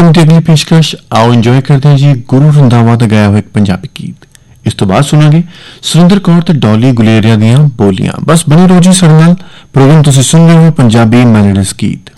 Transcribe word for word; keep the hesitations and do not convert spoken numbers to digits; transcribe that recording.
Programme ਦੀ ਅਗਲੀ ਪੇਸ਼ਕਸ਼ ਆਓ ਇੰਜੋਏ ਕਰਦੇ ਹਾਂ ਜੀ ਗੁਰੂ ਰੰਧਾਵਾ ਦਾ ਗਾਇਆ ਹੋਇਆ ਇੱਕ ਪੰਜਾਬੀ ਗੀਤ। ਇਸ ਤੋਂ ਬਾਅਦ ਸੁਣਾਂਗੇ ਸੁਰਿੰਦਰ ਕੌਰ ਤੇ ਡੋਲੀ ਗੁਲੇਰੀਆ ਦੀਆਂ ਬੋਲੀਆਂ। ਬਸ ਬਣੇ ਰਹੋ ਜੀ ਸਾਡੇ ਨਾਲ। ਪ੍ਰੋਗਰਾਮ ਤੁਸੀਂ ਸੁਣ ਰਹੇ ਹੋ ਪੰਜਾਬੀ ਮੈਲੋਡੀਜ਼ ਗੀਤ।